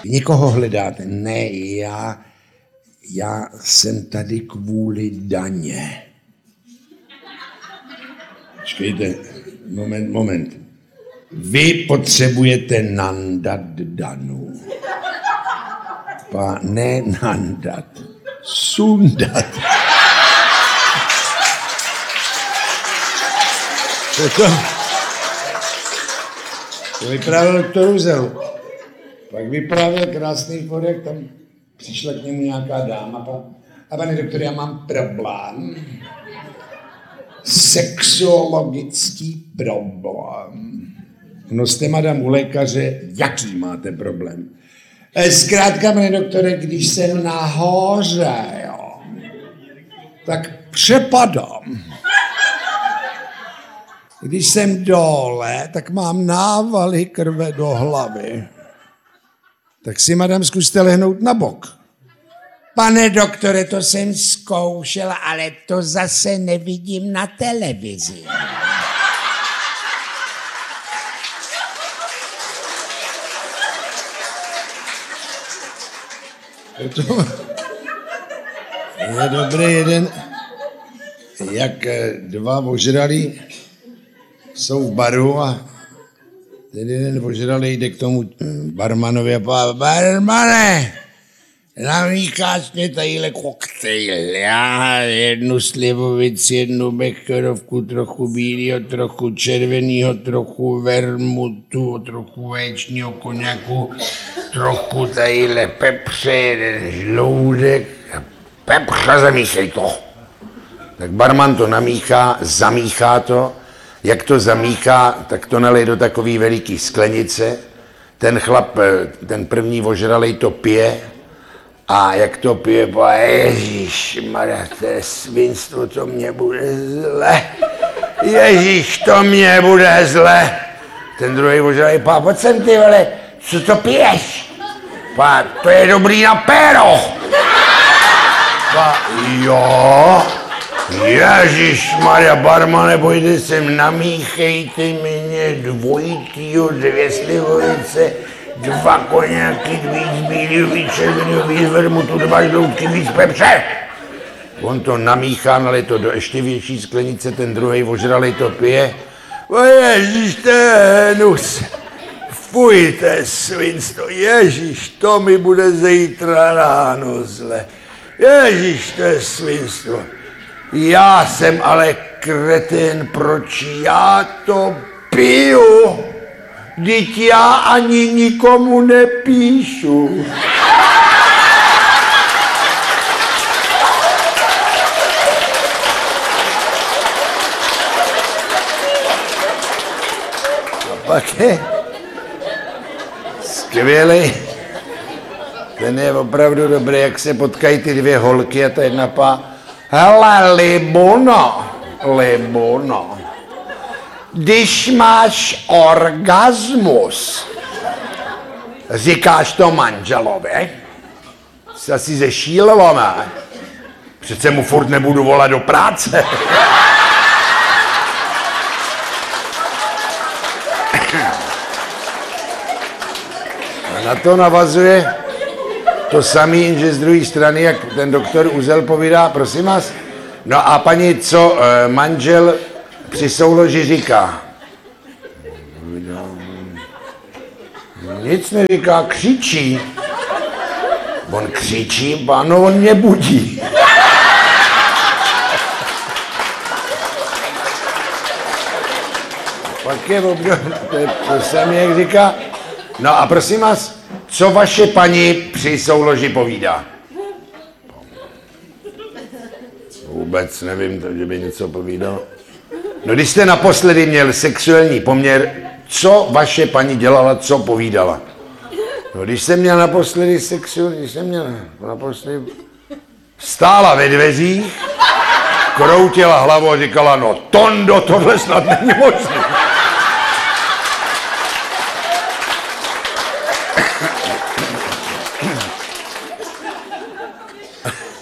Někoho hledáte? Ne, já jsem tady kvůli daně. Počkejte, moment. Vy potřebujete nandat Danu. Ne nandat, sundat. To vyprávěl doktor Uzel. Pak vyprávěl krásný podek, tam přišla k němu nějaká dáma. A pane doktor, já mám problém. Sexuologický problém. No jste, madam, u lékaře, jaký máte problém? Zkrátka, pane doktore, když jsem nahoře, jo, tak přepadám. Když jsem dole, tak mám návaly krve do hlavy. Tak si, madam, zkuste lehnout na bok. Pane doktore, to jsem zkoušela, ale to zase nevidím na televizi. To je dobrý jeden, jak dva ožralí jsou v baru a ten jeden ožralý jde k tomu barmanovi a pá, barmane, namícháš mě tadyhle koktejl, já jednu slivovici, jednu becherovku, trochu bílýho, trochu červenýho, trochu vermutu, trochu vaječního koněku, trochu tadyhle pepře, jeden žloudek, pepře, zamíchej to. Tak barman to namíchá, zamíchá to, jak to zamíchá, tak to nalej do takový veliký sklenice, ten chlap, ten první ožralej to pije, a jak to pije, ježišmarja, to je svinstvo, to mě bude zle. Ježíš, to mě bude zle. Ten druhý ožralej, pojď sem ty vole, co to piješ? To je dobrý na péro. Jo, ježišmarja, barmane, pojďte sem, namíchejte mě dvojitýho, 2 slivovice, 2 koněky, víc bílýho, víc červenýho, víc vermutu, 2 žloutky, víc pepře. On to namíchá, nalej to do ještě větší sklenice, ten druhej ožralej to pije. Ježíš, to je hnus. Fuj, to je svinstvo. Ježíš, to mi bude zítra ráno zle. Ježíš, to je svinstvo. Já jsem ale kretén, proč já to piju? Vždyť já ani nikomu nepíšu. A pak je skvělý. Ten je opravdu dobrý, jak se potkají ty 2 holky a ta jedna pá. Hele, Libuno, když máš orgasmus, říkáš to manželovi, jsi asi zešílilo, ne? Přece mu furt nebudu volat do práce. A na to navazuje to samý, jenže z druhé strany, jak ten doktor Uzel povídá, prosím vás, no a paní, co manžel při souloži říká? Nic neříká, křičí. On křičí, ano, on mě budí. Pak je obdobně, to samé, jak říká. No a prosím vás, co vaše paní při souloži povídá? Vůbec nevím, že by něco povídal. No když jste naposledy měl sexuální poměr, co vaše paní dělala, co povídala? No když jsem měl naposledy stála ve dveřích, kroutila hlavou a říkala, no Tondo, tohle snad není možné.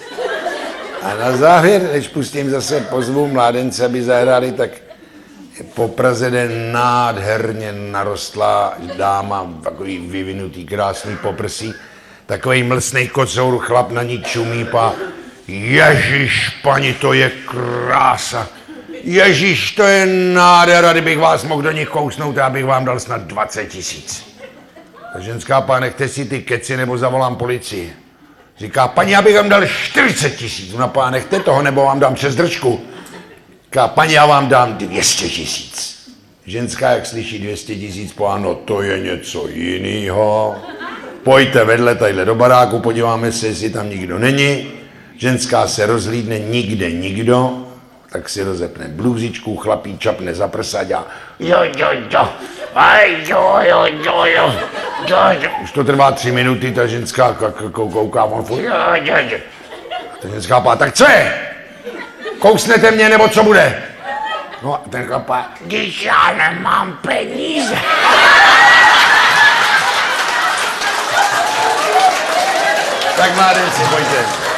A na závěr, než pustím zase pozvu mládence, aby zahráli, tak Po Praze jde nádherně narostlá dáma, takový vyvinutý, krásný poprsí, takovej mlsnej kocour, chlap na ní čumí, ježiš, pani, to je krása. Ježiš, to je nádhera, kdybych vás mohl do nich kousnout, já bych vám dal snad 20 000. Ta ženská, nechte si ty keci, nebo zavolám policii. Říká, paní, já bych vám dal 40 000. Ona, nechte toho, nebo vám dám přes držku. Říká, paní, já vám dám 200 000. Ženská, jak slyší 200 000, no to je něco jinýho. Pojďte vedle, tadyhle do baráku, podíváme se, jestli tam nikdo není. Ženská se rozhlídne, nikde nikdo. Tak si rozepne bluzičku, chlapí čapne za prsa a jo, už to trvá 3 minuty, ta ženská kouká, on furt, jo. Ta ženská tak co je? Kousnete mě, nebo co bude? No a ten chlapá, když já nemám peníze. Tak mládenci, pojďte.